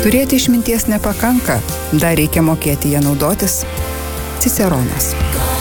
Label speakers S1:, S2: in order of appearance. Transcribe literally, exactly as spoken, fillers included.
S1: Turėti išminties nepakanka, dar reikia mokėti ją naudotis. Ciceronas.